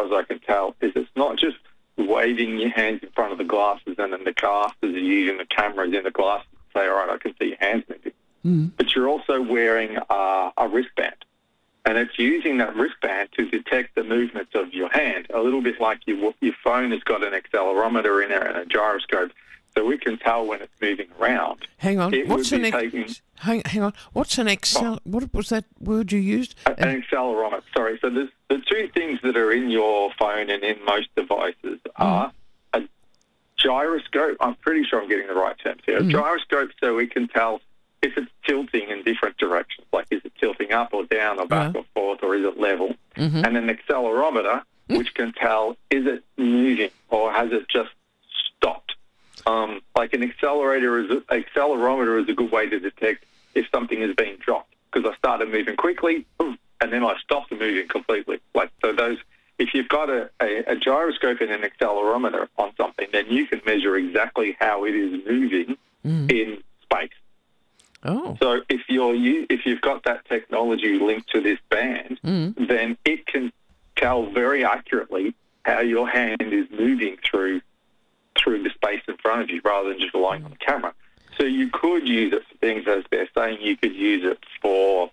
far as I can tell, is it's not just waving your hands in front of the glasses and then the glasses are using the cameras in the glasses to say, all right, I can see your hands moving. But you're also wearing a wristband. And it's using that wristband to detect the movements of your hand, a little bit like your phone has got an accelerometer in it and a gyroscope, so we can tell when it's moving around. Hang on, hang on. What's an what was that word you used? An accelerometer, sorry. So there's the two things that are in your phone and in most devices are a gyroscope. I'm pretty sure I'm getting the right terms here. A gyroscope, so we can tell if it's tilting in different directions, like is it tilting up or down or back or forth, or is it level? And an accelerometer, which can tell, is it moving or has it just stopped? Like an accelerometer is a good way to detect if something is being dropped, because I started moving quickly and then I stopped moving completely. Like, so those, if you've got a gyroscope and an accelerometer on something, then you can measure exactly how it is moving in space. Oh. So if you've got that technology linked to this band, then it can tell very accurately how your hand is moving through the space in front of you, rather than just relying on the camera. So you could use it for things, as they're saying, you could use it for,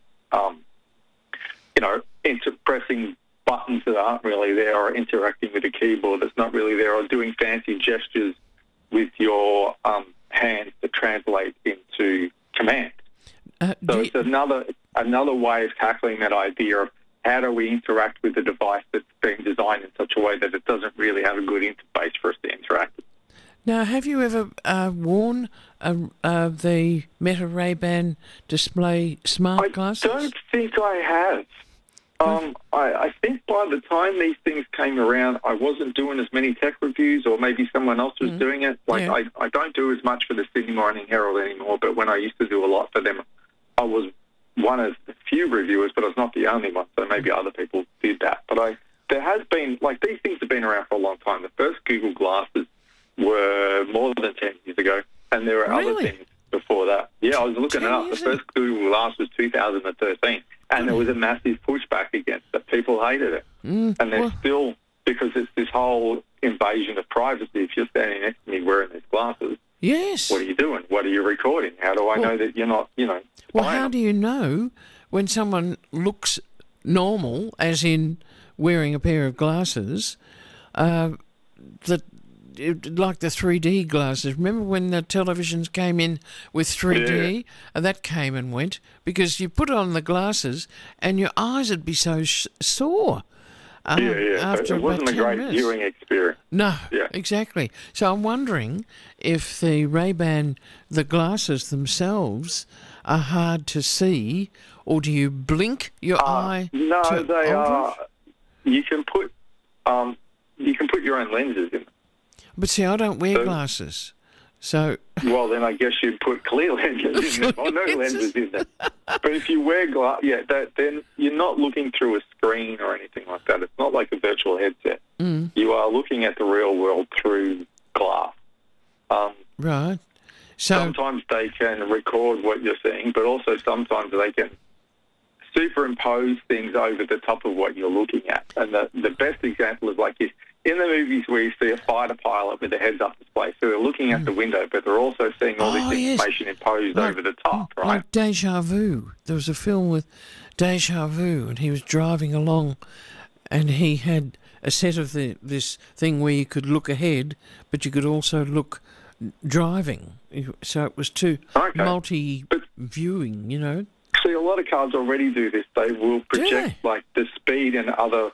pressing buttons that aren't really there, or interacting with a keyboard that's not really there, or doing fancy gestures with your hands to translate into command. So it's another way of tackling that idea of how do we interact with a device that's been designed in such a way that it doesn't really have a good interface for us to interact with. Now, have you ever worn the Meta Ray-Ban display smart glasses? I don't think I have. I think by the time these things came around, I wasn't doing as many tech reviews, or maybe someone else was doing it. I don't do as much for the Sydney Morning Herald anymore, but when I used to do a lot for them, I was one of the few reviewers, but I was not the only one, so maybe other people did that. But there has been, these things have been around for a long time. The first Google Glasses were more than 10 years ago, and there were other things before that. Yeah, I was looking it up. The first Google Glass was 2013, and there was a massive pushback against it. People hated it. And they're still, because it's this whole invasion of privacy. If you're standing next to me wearing these glasses, what are you doing? What are you recording? How do I know that you're not, Well, how do you know when someone looks normal, as in wearing a pair of glasses, like the 3D glasses? Remember when the televisions came in with 3D? And that came and went because you put on the glasses and your eyes would be so sore. After it wasn't a great viewing experience. No, exactly. So I'm wondering if the Ray-Ban, the glasses themselves, are hard to see, or do you blink your eye? No, they are. You can put your own lenses in. But see, I don't wear glasses, so. Well, then I guess you'd put clear lenses in them, or no lenses in them. But if you wear then you're not looking through a screen or anything like that. It's not like a virtual headset. You are looking at the real world through glass. Right. So sometimes they can record what you're seeing, but also sometimes they can superimpose things over the top of what you're looking at. And the best example is like in the movies where you see a fighter pilot with a heads-up display. So they're looking at the window, but they're also seeing all this information imposed over the top, right? Like Deja Vu. There was a film with Deja Vu, and he was driving along, and he had a set of this thing where you could look ahead, but you could also look driving. So it was multi-viewing, See, a lot of cars already do this. They will project like the speed and other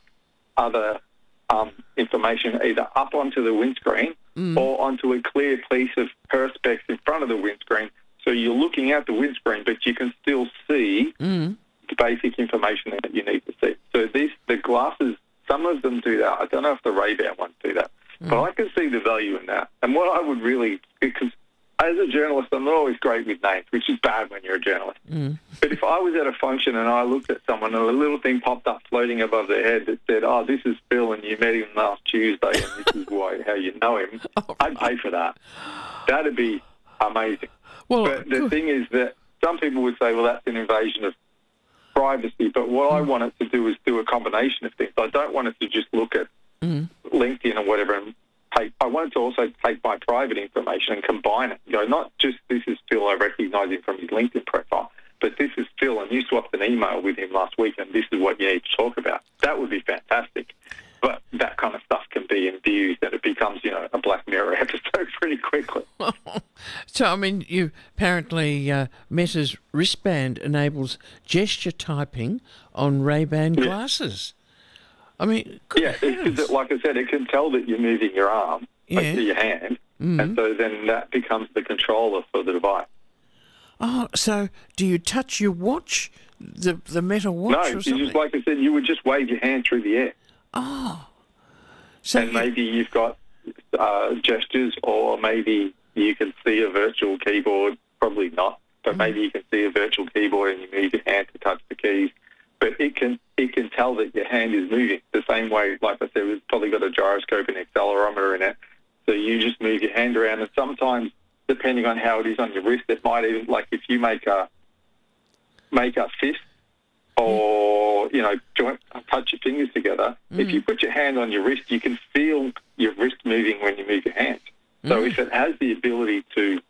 information either up onto the windscreen or onto a clear piece of perspex in front of the windscreen. So you're looking at the windscreen, but you can still see the basic information that you need to see. So the glasses, some of them do that. I don't know if the Ray-Ban ones do that, but I can see the value in that. And what I would really, because as a journalist, I'm not always great with names, which is bad when you're a journalist. But if I was at a function and I looked at someone and a little thing popped up floating above their head that said, "Oh, this is Phil and you met him last Tuesday and this is how you know him," I'd pay for that. That'd be amazing. Well, but the thing is that some people would say, well, that's an invasion of privacy. But what I want it to do is do a combination of things. I don't want it to just look at LinkedIn or whatever, and I wanted to also take my private information and combine it. Not just this is Phil, I recognise him from his LinkedIn profile, but this is Phil, and you swapped an email with him last week, and this is what you need to talk about. That would be fantastic. But that kind of stuff can be abused, and it becomes, a Black Mirror episode pretty quickly. So, I mean, you apparently Meta's wristband enables gesture typing on Ray-Ban glasses. I mean, because like I said, it can tell that you're moving your arm, your hand, and so then that becomes the controller for the device. Oh, so do you touch your watch, the Meta watch, or something? No, just like I said, you would just wave your hand through the air. Oh. So and maybe you've got gestures, or maybe you can see a virtual keyboard. Probably not, but maybe you can see a virtual keyboard and you move your hand to touch the keys. But it can tell that your hand is moving the same way. Like I said, it's probably got a gyroscope and accelerometer in it. So you just move your hand around, and sometimes, depending on how it is on your wrist, it might even, like if you make a fist or touch your fingers together. If you put your hand on your wrist, you can feel your wrist moving when you move your hand. So if it has the ability to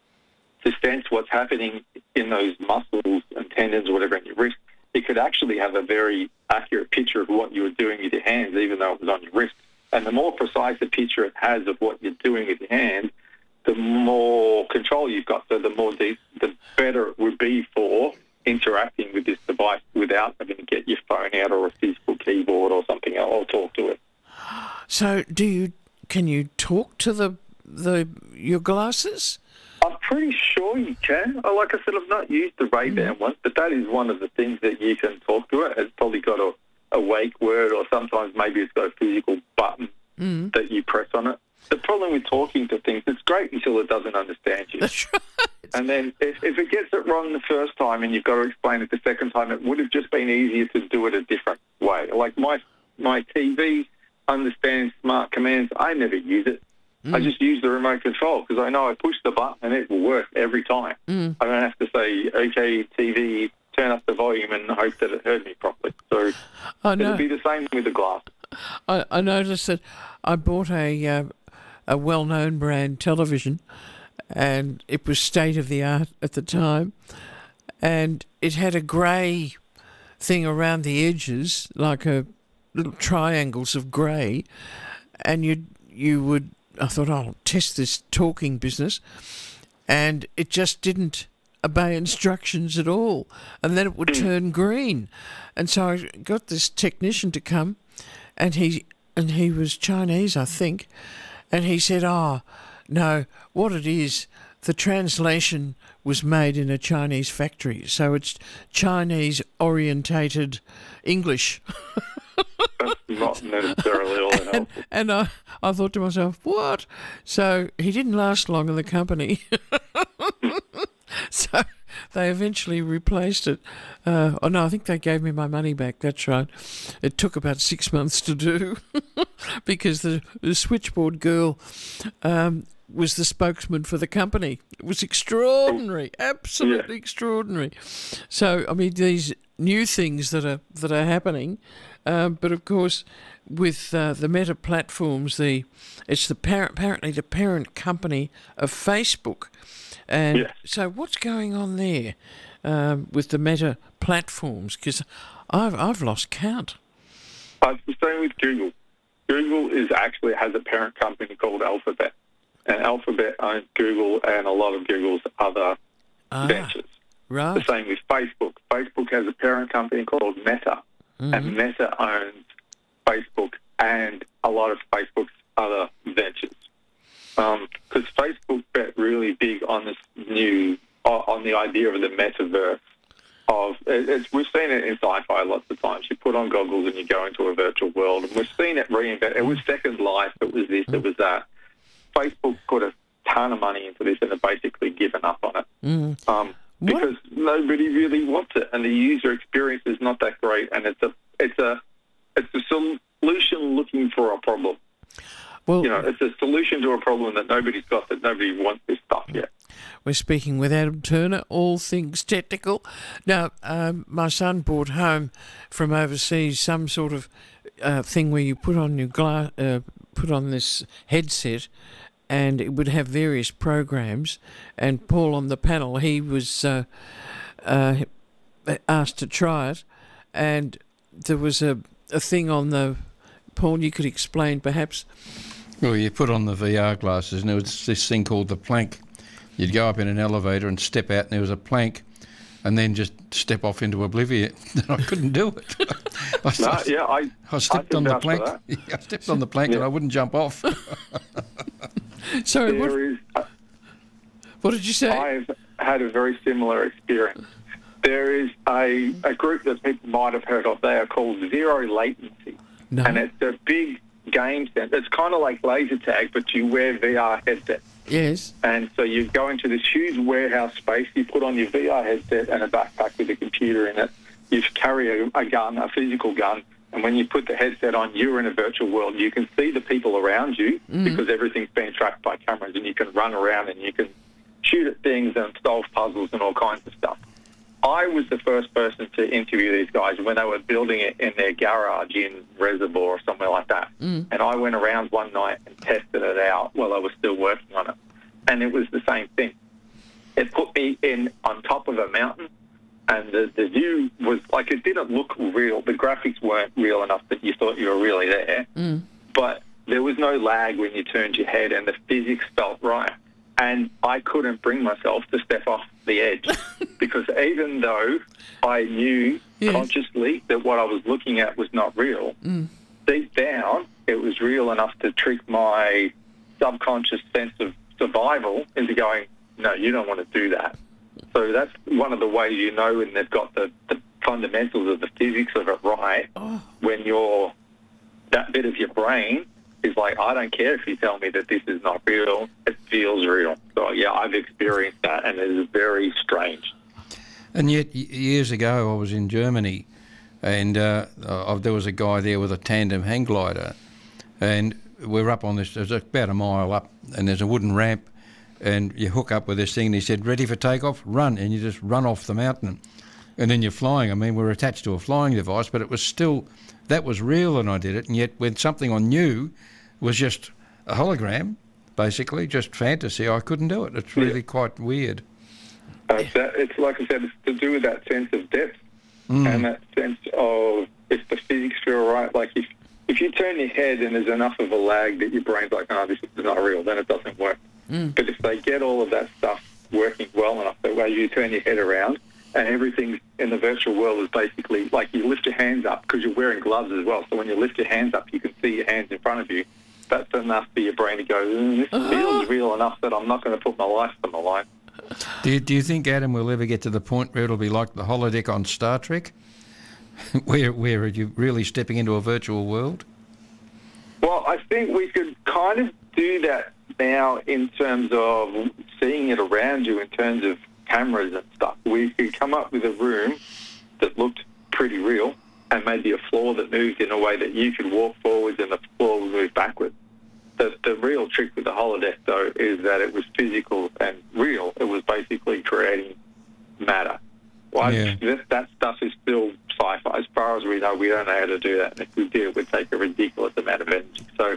sense what's happening in those muscles and tendons or whatever in your wrist, it could actually have a very accurate picture of what you were doing with your hands, even though it was on your wrist. And the more precise a picture it has of what you're doing with your hand, the more control you've got. So the better it would be for interacting with this device without having to get your phone out or a physical keyboard or something else, or talk to it. So can you talk to your glasses? I'm pretty sure you can. Like I said, I've not used the Ray-Ban one, but that is one of the things that you can talk to it. It's probably got a wake word, or sometimes maybe it's got a physical button that you press on it. The problem with talking to things, it's great until it doesn't understand you. That's right. And then if it gets it wrong the first time and you've got to explain it the second time, it would have just been easier to do it a different way. Like my TV understands smart commands. I never use it. I just use the remote control because I know I push the button and it will work every time. I don't have to say, okay, TV, turn up the volume and hope that it heard me properly. So it'll be the same with the glass. I noticed that I bought a well-known brand television, and it was state-of-the-art at the time, and it had a grey thing around the edges, like little triangles of grey, and you would... I thought, I'll test this talking business, and it just didn't obey instructions at all, and then it would turn green. And so I got this technician to come, and he was Chinese, I think, and he said, no, what it is, the translation was made in a Chinese factory, so it's Chinese-orientated English. That's not necessarily all that helpful. And I thought to myself, what? So he didn't last long in the company. So they eventually replaced it. I think they gave me my money back, that's right. It took about 6 months to do because the switchboard girl was the spokesman for the company. It was extraordinary, absolutely extraordinary. So, I mean, these new things that are happening, but of course, with the Meta platforms, it's apparently the parent company of Facebook, and so what's going on there with the Meta platforms? Because I've lost count. It's the same with Google. Google has a parent company called Alphabet, and Alphabet owns Google and a lot of Google's other ventures. Right. The same with Facebook. Facebook has a parent company called Meta, and Meta owns Facebook and a lot of Facebook's other ventures. Because Facebook bet really big on this on the idea of the metaverse. We've seen it in sci-fi lots of times. You put on goggles and you go into a virtual world, and we've seen it reinvent. It was Second Life. It was this. It was that. Facebook put a ton of money into this and have basically given up on it. Because nobody really wants it, and the user experience is not that great, and it's a solution looking for a problem. Well, it's a solution to a problem that nobody's got, that nobody wants this stuff yet. We're speaking with Adam Turner, all things technical. Now, my son brought home from overseas some sort of thing where you put on your put on this headset, and it would have various programs. And Paul on the panel, he was asked to try it, and there was a thing on the. Paul, you could explain perhaps. Well, you put on the VR glasses, and there was this thing called the plank. You'd go up in an elevator and step out, and there was a plank, and then just step off into oblivion. I couldn't do it. I stepped on the plank. I stepped on the plank, and I wouldn't jump off. Sorry, what did you say? I've had a very similar experience. There is a group that people might have heard of. They are called Zero Latency. No. And it's a big game center. It's kind of like laser tag, but you wear VR headsets. Yes. And so you go into this huge warehouse space, you put on your VR headset and a backpack with a computer in it. You carry a gun, a physical gun, and when you put the headset on, you're in a virtual world. You can see the people around you because everything's being tracked by cameras, and you can run around and you can shoot at things and solve puzzles and all kinds of stuff. I was the first person to interview these guys when they were building it in their garage in Reservoir or somewhere like that. And I went around one night and tested it out while I was still working on it. And it was the same thing. It put me on top of a mountain, and the view was like, it didn't look real. The graphics weren't real enough that you thought you were really there. But there was no lag when you turned your head, and the physics felt right. And I couldn't bring myself to step off the edge because even though I knew consciously that what I was looking at was not real, deep down it was real enough to trick my subconscious sense of survival into going, no, you don't want to do that. So that's one of the ways you know when they've got the fundamentals of the physics of it right, when that bit of your brain is like, I don't care if you tell me that this is not real, it feels real. So, yeah, I've experienced that, and it is very strange. And yet, years ago, I was in Germany, and there was a guy there with a tandem hang glider, and we're up on this, there's about a mile up, and there's a wooden ramp, and you hook up with this thing, and he said, ready for takeoff? Run. And you just run off the mountain. And then you're flying. I mean, we're attached to a flying device, but it was still, that was real, and I did it. And yet, when something I knew was just a hologram, basically, just fantasy, I couldn't do it. It's really quite weird. It's like I said, it's to do with that sense of depth and that sense of if the physics feel right. Like if you turn your head and there's enough of a lag that your brain's like, oh, this is not real, then it doesn't work. But if they get all of that stuff working well enough, that way you turn your head around and everything in the virtual world is basically like you lift your hands up because you're wearing gloves as well. So when you lift your hands up, you can see your hands in front of you. That's enough for your brain to go, this feels real enough that I'm not going to put my life on the line. Do you think, Adam, we'll ever get to the point where it'll be like the holodeck on Star Trek, where are you really stepping into a virtual world? Well, I think we could kind of do that now in terms of seeing it around you in terms of cameras and stuff. We could come up with a room that looked pretty real and maybe a floor that moved in a way that you could walk forwards and the floor would move backwards. The real trick with the holodeck, though, is that it was physical and real. It was basically creating matter. That stuff is still sci-fi. As far as we know, we don't know how to do that. And if we did, it would take a ridiculous amount of energy. So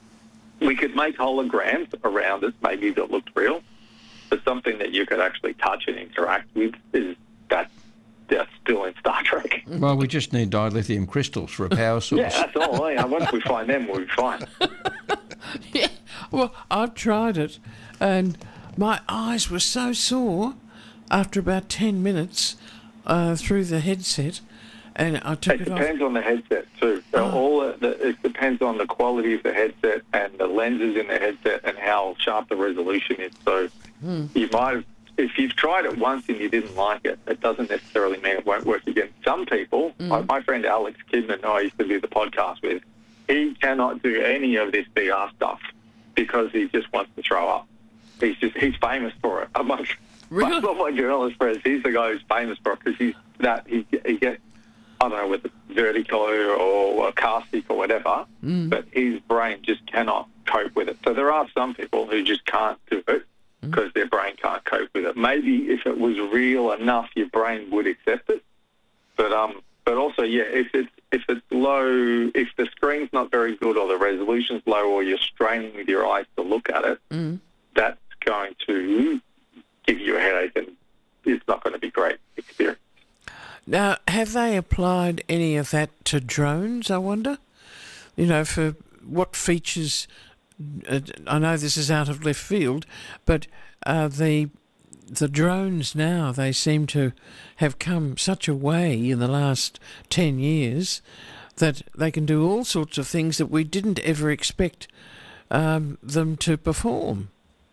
we could make holograms around us, maybe that looked real, but something that you could actually touch and interact with is that's still in Star Trek. Well, we just need dilithium crystals for a power source. Yeah, that's all. Yeah, once we find them, we'll be fine. Yeah, well, I've tried it, and my eyes were so sore after about 10 minutes through the headset, and I took it off. It depends on the headset, too. So it depends on the quality of the headset and the lenses in the headset and how sharp the resolution is. So you might have, if you've tried it once and you didn't like it, it doesn't necessarily mean it won't work again. Some people, like my friend Alex Kidman, who I used to do the podcast with, he cannot do any of this VR stuff because he just wants to throw up. He's famous for it. Amongst really? my journalist friends, he's the guy who's famous for it because he gets I don't know whether it's vertigo or carsick or whatever, but his brain just cannot cope with it. So there are some people who just can't do it because their brain can't cope with it. Maybe if it was real enough, your brain would accept it. But also, yeah, if it's low, if the screen's not very good or the resolution's low or you're straining with your eyes to look at it, that's going to give you a headache and it's not going to be a great experience. Now, have they applied any of that to drones, I wonder? You know, for what features... I know this is out of left field, but the drones now, they seem to have come such a way in the last 10 years that they can do all sorts of things that we didn't ever expect them to perform.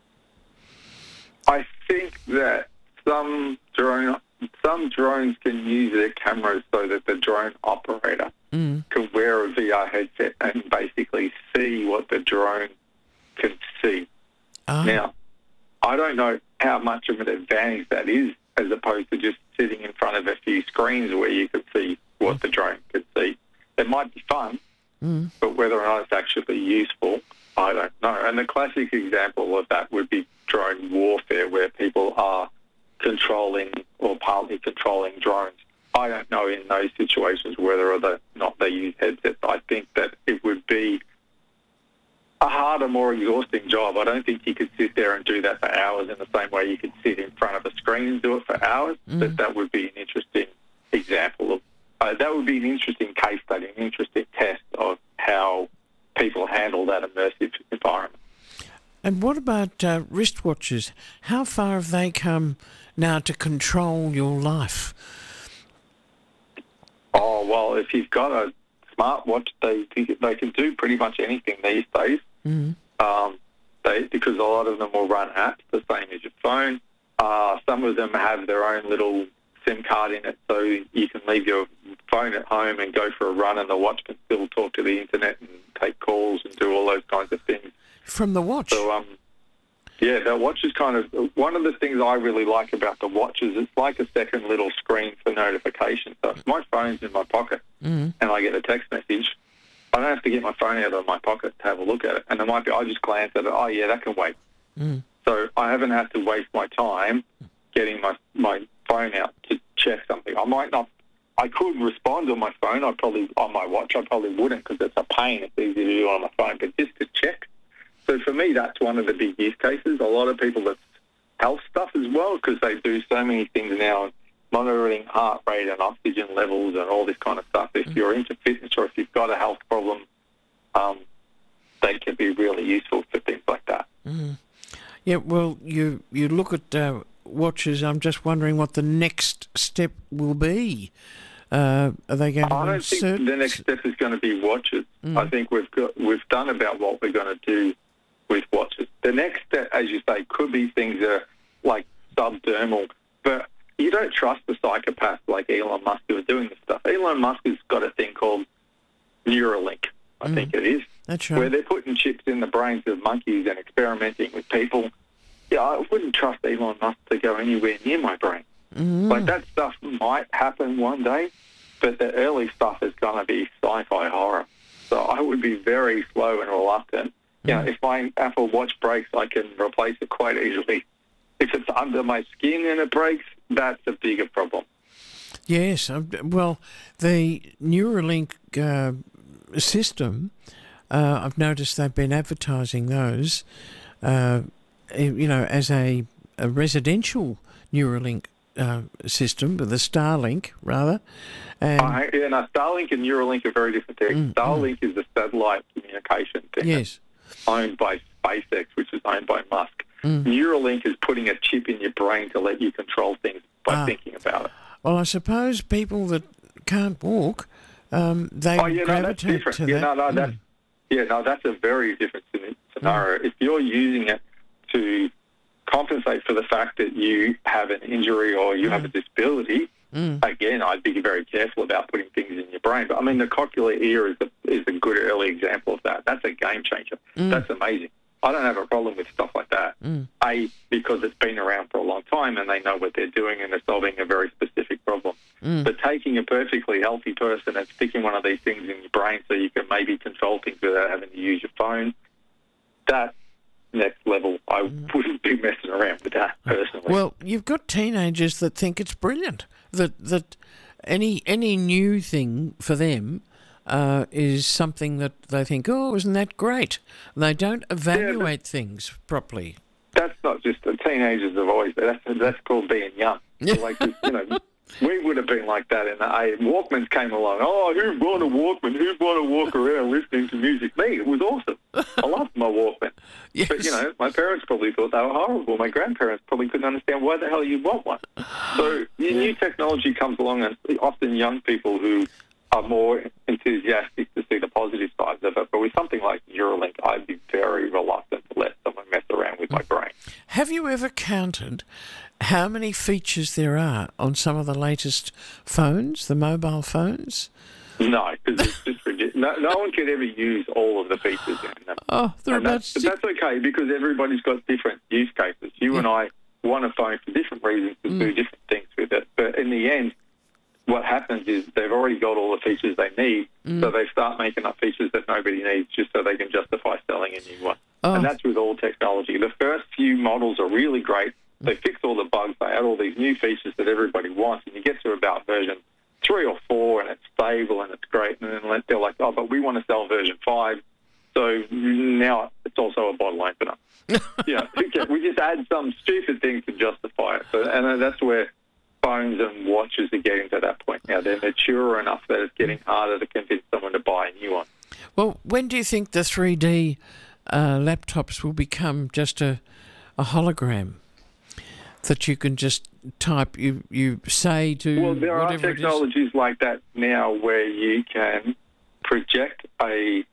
I think that some drones can use their cameras so that the drone operator can wear a VR headset and basically see what the drone can see. Now, I don't know how much of an advantage that is as opposed to just sitting in front of a few screens where you can see what the drone can see. It might be fun, but whether or not it's actually useful, I don't know. And the classic example of that would be drone warfare, where people are controlling or partly controlling drones. I don't know in those situations whether or not they use headsets. I think that it would be a harder, more exhausting job. I don't think you could sit there and do that for hours in the same way you could sit in front of a screen and do it for hours. But that would be an interesting example of, that would be an interesting case study, an interesting test of how people handle that immersive environment. And what about wristwatches? How far have they come now to control your life? Oh, well, if you've got a smartwatch, they can do pretty much anything these days. Because a lot of them will run apps the same as your phone. Some of them have their own little SIM card in it, so you can leave your phone at home and go for a run, and the watch can still talk to the internet and take calls and do all those kinds of things. From the watch? So, yeah, the watch is kind of... One of the things I really like about the watch is it's like a second little screen for notifications. So if my phone's in my pocket and I get a text message, I don't have to get my phone out of my pocket to have a look at it. And it might be, I just glance at it, oh, yeah, that can wait. So I haven't had to waste my time getting my phone out to check something. I could respond on my phone. On my watch, I probably wouldn't because it's a pain. It's easy to do on my phone. But just to check. So for me, that's one of the big use cases. A lot of people, it's health stuff as well because they do so many things now, monitoring heart rate and oxygen levels and all this kind of stuff. If you're into fitness or if you've got a health problem, they can be really useful for things like that. Yeah, well, you look at watches. I'm just wondering what the next step will be. Are they going to? I don't think the next step is going to be watches. I think we've done about what we're going to do with watches. The next step, as you say, could be things that are like subdermal, but you don't trust the psychopaths like Elon Musk who are doing this stuff. Elon Musk has got a thing called Neuralink, I think it is. That's right. Where they're putting chips in the brains of monkeys and experimenting with people. Yeah, I wouldn't trust Elon Musk to go anywhere near my brain. Like, that stuff might happen one day, but the early stuff is going to be sci-fi horror. So I would be very slow and reluctant. You know, if my Apple Watch breaks, I can replace it quite easily. If it's under my skin and it breaks, that's a bigger problem. Yes, well, the Neuralink system, I've noticed they've been advertising those, as a residential Neuralink system, but the Starlink, rather. Starlink and Neuralink are very different things. Starlink is the satellite communication thing. Yes. Owned by SpaceX, which is owned by Musk. Neuralink is putting a chip in your brain to let you control things by thinking about it. Well, I suppose people that can't walk, they gravitate to that. That's a very different scenario. If you're using it to compensate for the fact that you have an injury or you have a disability, again, I'd be very careful about putting things in your brain. But, I mean, the cochlear ear is a good early example of that. That's a game changer. That's amazing. I don't have a problem with stuff like that. A, because it's been around for a long time and they know what they're doing and they're solving a very specific problem. But taking a perfectly healthy person and sticking one of these things in your brain so you can maybe control things without having to use your phone, that's next level. I wouldn't be messing around with that personally. Well, you've got teenagers that think it's brilliant, that any new thing for them is something that they think, oh, isn't that great? And they don't evaluate things properly. That's not just the teenagers have always been. That's called being young. Like, we would have been like that in the Walkmans came along. Oh, who bought a Walkman? Who bought to walk around listening to music? Me. It was awesome. I loved my Walkman. Yes. But, my parents probably thought they were horrible. My grandparents probably couldn't understand why the hell you want one. So new technology comes along, and often young people who are more enthusiastic to see the positive sides of it. But with something like Neuralink, I'd be very reluctant to let someone mess around with my brain. Have you ever counted how many features there are on some of the latest phones, the mobile phones? No, because it's just ridiculous. No one can ever use all of the features in them. Oh, that's okay, because everybody's got different use cases. You and I want a phone for different reasons to do different things with it. But in the end, what happens is they've already got all the features they need, so they start making up features that nobody needs just so they can justify selling a new one. Oh. And that's with all technology. The first few models are really great. They fix all the bugs. They add all these new features that everybody wants, and you get to about version 3 or 4, and it's stable and it's great. And then they're like, oh, but we want to sell version 5. So now it's also a bottle opener. We just add some stupid thing to justify it. And that's where phones and watches are getting to that point now. They're mature enough that it's getting harder to convince someone to buy a new one. Well, when do you think the 3D laptops will become just a hologram that you can just type, you say to Well, there are whatever it is? technologies like that now where you can project a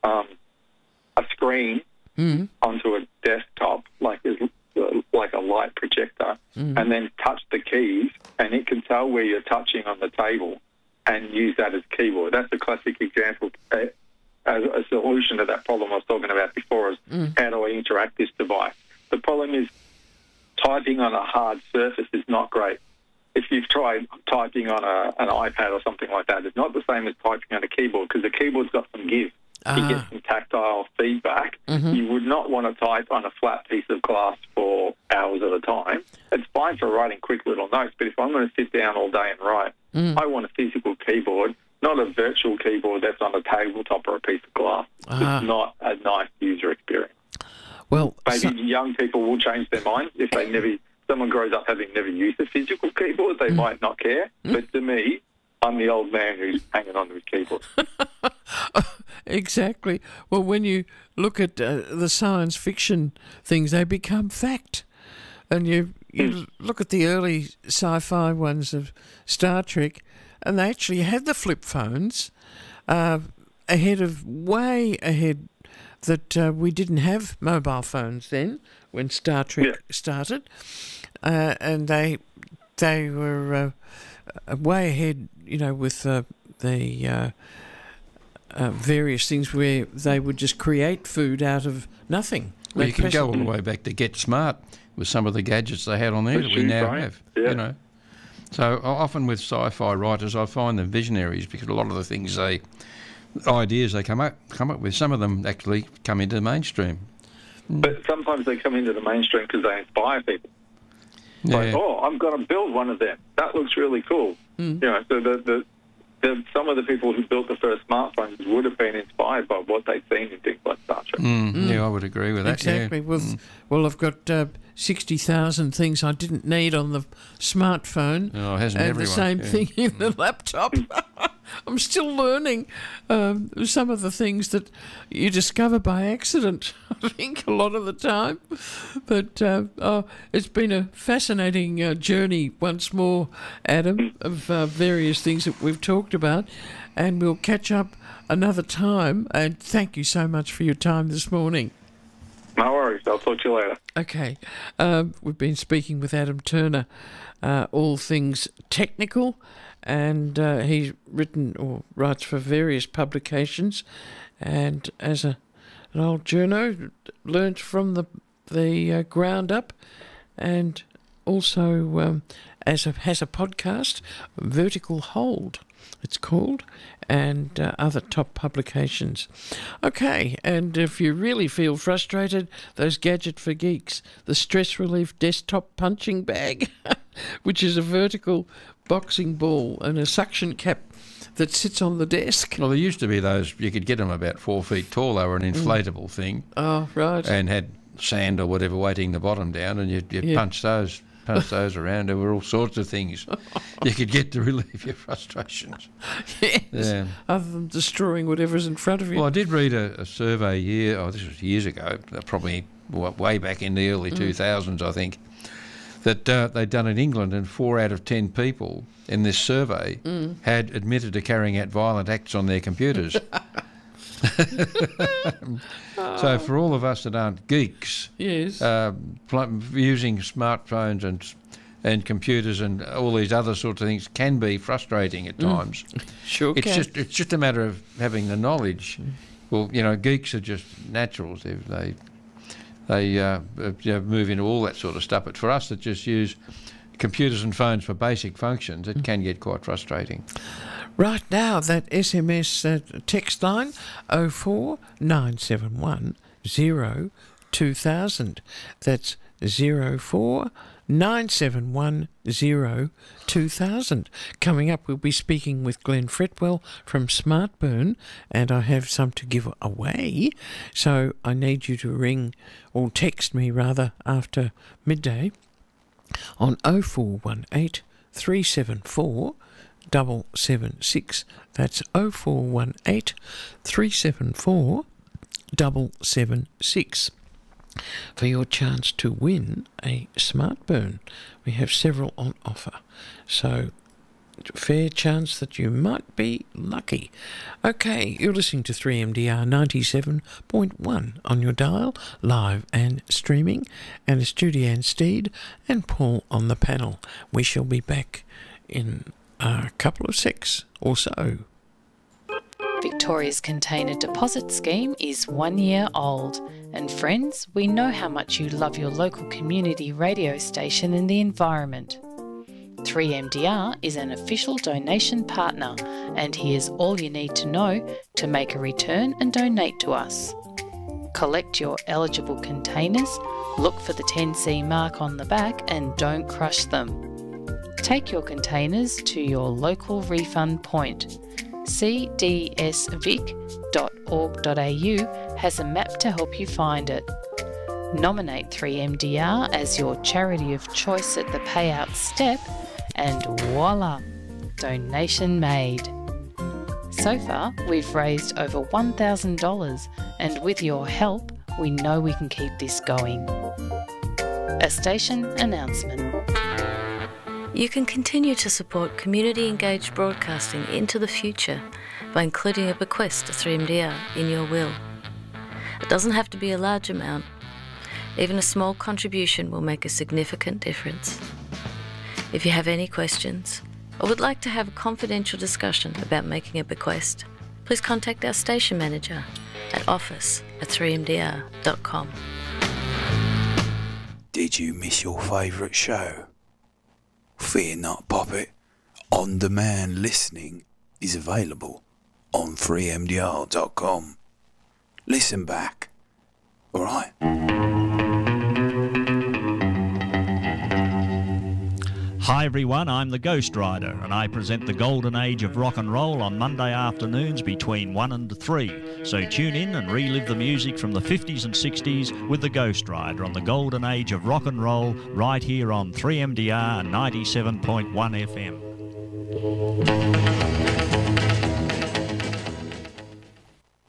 screen onto a desktop like a light projector, and then touch the keys, and it can tell where you're touching on the table and use that as keyboard. That's a classic example as a solution to that problem I was talking about before, is how do I interact this device? The problem is typing on a hard surface is not great. If you've tried typing on an iPad or something like that, it's not the same as typing on a keyboard, because the keyboard's got some give. You get some tactile feedback. You would not want to type on a flat piece of glass for hours at a time. It's fine for writing quick little notes, but if I'm going to sit down all day and write, I want a physical keyboard, not a virtual keyboard that's on a tabletop or a piece of glass. It's not a nice user experience. Well, maybe young people will change their minds if someone grows up having never used a physical keyboard. They might not care. But to me, I'm the old man who's hanging on to his keyboard. Exactly. Well, when you look at the science fiction things, they become fact. And you look at the early sci-fi ones of Star Trek, and they actually had the flip phones way ahead that we didn't have mobile phones then when Star Trek started. And they were way ahead, with the various things where they would just create food out of nothing. Well, you can go all the way back to Get Smart with some of the gadgets they had on there that we now have. Yeah. So often with sci-fi writers, I find them visionaries, because a lot of the things ideas they come up with, some of them actually come into the mainstream. But sometimes they come into the mainstream because they inspire people. Yeah. Like, I'm going to build one of them. That looks really cool. So some of the people who built the first smartphones would have been inspired by what they'd seen in things like Star Trek. Yeah, I would agree with that. Exactly. Yeah. Well, I've got 60,000 things I didn't need on the smartphone. Oh, hasn't and everyone? The same thing in the laptop. I'm still learning some of the things that you discover by accident, I think, a lot of the time. But it's been a fascinating journey once more, Adam, of various things that we've talked about. And we'll catch up another time. And thank you so much for your time this morning. No worries. I'll talk to you later. Okay. We've been speaking with Adam Turner, all things technical, and he's written or writes for various publications, and as a an old journo, learnt from the ground up, and also has a podcast, Vertical Hold, it's called, and other top publications. Okay, and if you really feel frustrated, those Gadget for Geeks, the Stress Relief Desktop Punching Bag, which is a vertical boxing ball and a suction cap that sits on the desk. Well, there used to be those, you could get them about 4 feet tall. They were an inflatable thing. Oh, right. And had sand or whatever weighting the bottom down, and you'd punch those around. There were all sorts of things you could get to relieve your frustrations. Yes, yeah. Other than destroying whatever's in front of you. Well, I did read a survey this was years ago, probably way back in the early 2000s, I think, that they'd done in England, and 4 out of 10 people in this survey had admitted to carrying out violent acts on their computers. So for all of us that aren't geeks, yes, using smartphones and computers and all these other sorts of things can be frustrating at times. Sure, it's just a matter of having the knowledge. Well, geeks are just naturals. They move into all that sort of stuff. But for us that just use computers and phones for basic functions, it can get quite frustrating. Right now, that SMS text line 04971 02000. That's 04971 02000. Coming up, we'll be speaking with Glenn Fretwell from Smartburn, and I have some to give away. So I need you to ring, or text me rather, after midday on 0418 374 776. That's 0418 374 776 for your chance to win a Smartburn. We have several on offer, so fair chance that you might be lucky. Okay, you're listening to 3MDR 97.1 on your dial, live and streaming, and it's Judy Ann Steed and Paul on the panel. We shall be back in a couple of secs or so. Victoria's Container Deposit Scheme is 1 year old, and friends, we know how much you love your local community radio station and the environment. 3MDR is an official donation partner, and here's all you need to know to make a return and donate to us. Collect your eligible containers, look for the 10C mark on the back, and don't crush them. Take your containers to your local refund point. cdsvic.org.au has a map to help you find it. Nominate 3MDR as your charity of choice at the payout step, and voila, donation made. So far, we've raised over $1,000, and with your help, we know we can keep this going. A station announcement. You can continue to support community-engaged broadcasting into the future by including a bequest to 3MDR in your will. It doesn't have to be a large amount. Even a small contribution will make a significant difference. If you have any questions or would like to have a confidential discussion about making a bequest, please contact our station manager at office@3mdr.com. Did you miss your favourite show? Fear not, Poppet. On-demand listening is available on 3mdr.com. Listen back. All right? Hi everyone, I'm the Ghost Rider, and I present the Golden Age of Rock and Roll on Monday afternoons between 1 and 3. So tune in and relive the music from the 50s and 60s with the Ghost Rider on the Golden Age of Rock and Roll right here on 3MDR 97.1 FM.